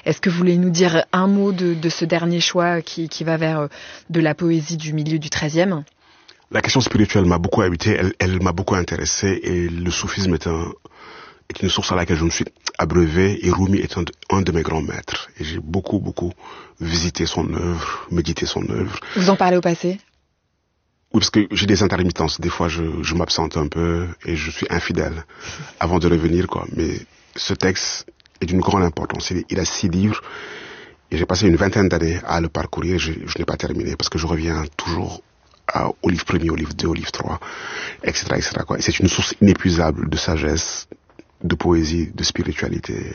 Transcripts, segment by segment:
Est-ce que vous voulez nous dire un mot de ce dernier choix qui va vers de la poésie du milieu du XIIIe ? La question spirituelle m'a beaucoup habité, elle m'a beaucoup intéressé, et le soufisme est une source à laquelle je me suis abreuvé, et Rumi est un de mes grands maîtres. Et j'ai beaucoup visité son œuvre, médité son œuvre. Vous en parlez au passé ? Oui, parce que j'ai des intermittences. Des fois, je m'absente un peu et je suis infidèle avant de revenir, quoi. Mais ce texte est d'une grande importance. Il a 6 livres et j'ai passé une vingtaine d'années à le parcourir. Je n'ai pas terminé parce que je reviens toujours au livre 1er, au livre 2, au livre 3, etc., quoi. Et c'est une source inépuisable de sagesse, de poésie, de spiritualité,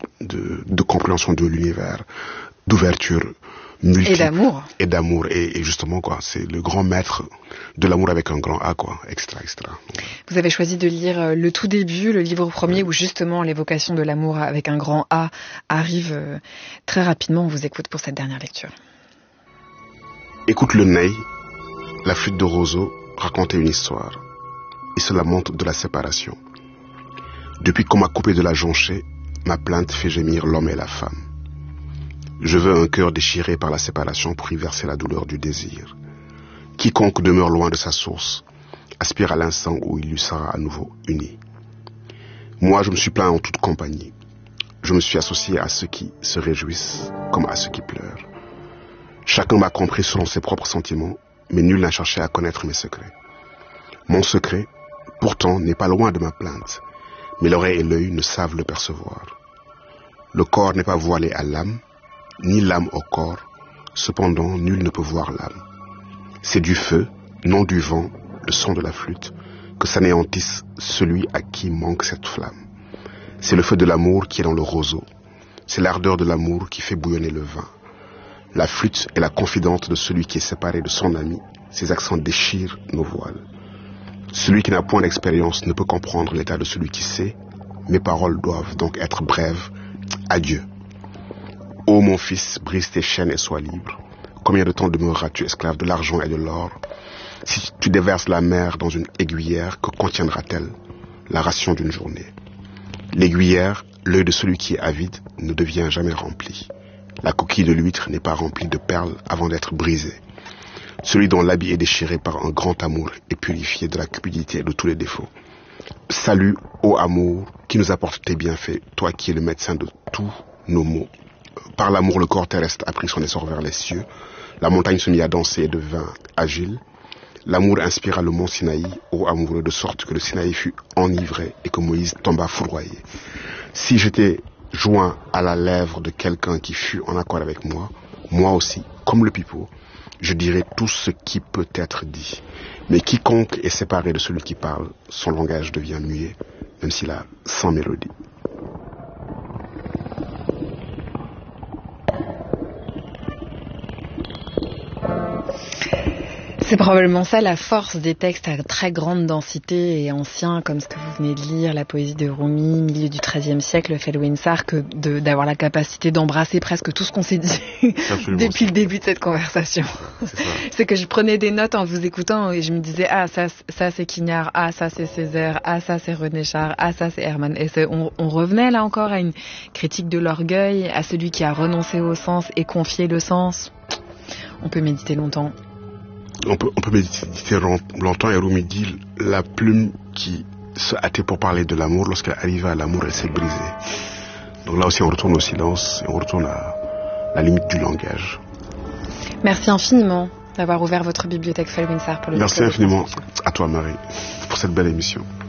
de compréhension de l'univers, d'ouverture multiple. Et d'amour. Et justement, quoi, c'est le grand maître de l'amour avec un grand A, quoi, extra. Vous avez choisi de lire le tout début, le livre premier, où justement l'évocation de l'amour avec un grand A arrive très rapidement. On vous écoute pour cette dernière lecture. Écoute le ney, la flûte de roseau, raconter une histoire. Il se lamente de la séparation. Depuis qu'on m'a coupé de la jonchée, ma plainte fait gémir l'homme et la femme. Je veux un cœur déchiré par la séparation pour y verser la douleur du désir. Quiconque demeure loin de sa source aspire à l'instant où il lui sera à nouveau uni. Moi, je me suis plaint en toute compagnie. Je me suis associé à ceux qui se réjouissent comme à ceux qui pleurent. Chacun m'a compris selon ses propres sentiments, mais nul n'a cherché à connaître mes secrets. Mon secret, pourtant, n'est pas loin de ma plainte, mais l'oreille et l'œil ne savent le percevoir. Le corps n'est pas voilé à l'âme, ni l'âme au corps, cependant nul ne peut voir l'âme. C'est du feu, non du vent, le son de la flûte, que s'anéantisse celui à qui manque cette flamme. C'est le feu de l'amour qui est dans le roseau, c'est l'ardeur de l'amour qui fait bouillonner le vin. La flûte est la confidente de celui qui est séparé de son ami, ses accents déchirent nos voiles. Celui qui n'a point d'expérience ne peut comprendre l'état de celui qui sait, mes paroles doivent donc être brèves, adieu. Ô mon fils, brise tes chaînes et sois libre. Combien de temps demeureras-tu esclave de l'argent et de l'or? Si tu déverses la mer dans une aiguillère, que contiendra-t-elle? La ration d'une journée. L'aiguillère, l'œil de celui qui est avide, ne devient jamais rempli. La coquille de l'huître n'est pas remplie de perles avant d'être brisée. Celui dont l'habit est déchiré par un grand amour est purifié de la cupidité et de tous les défauts. Salut, ô amour, qui nous apporte tes bienfaits, toi qui es le médecin de tous nos maux. Par l'amour, le corps terrestre a pris son essor vers les cieux. La montagne se mit à danser et devint agile. L'amour inspira le mont Sinaï, ô amoureux, de sorte que le Sinaï fut enivré et que Moïse tomba foudroyé. Si j'étais joint à la lèvre de quelqu'un qui fut en accord avec moi, moi aussi, comme le pipeau, je dirais tout ce qui peut être dit. Mais quiconque est séparé de celui qui parle, son langage devient muet, même s'il a 100 mélodies. C'est probablement ça la force des textes à très grande densité et anciens, comme ce que vous venez de lire, la poésie de Rumi, milieu du XIIIe siècle, Felwine Sarr, que d'avoir la capacité d'embrasser presque tout ce qu'on s'est dit depuis le début de cette conversation. C'est que je prenais des notes en vous écoutant et je me disais, ah ça c'est Quignard, ah ça c'est Césaire, ah ça c'est René Char, ah ça c'est Hermann. Et on revenait là encore à une critique de l'orgueil, à celui qui a renoncé au sens et confié le sens. On peut méditer longtemps. On peut méditer longtemps, et Rumi dit la plume qui se hâtait pour parler de l'amour, lorsqu'elle arrivait à l'amour, elle s'est brisée. Donc là aussi on retourne au silence et on retourne à la limite du langage. Merci infiniment d'avoir ouvert votre bibliothèque Felwine Sarr pour le Merci infiniment à toi Marie pour cette belle émission.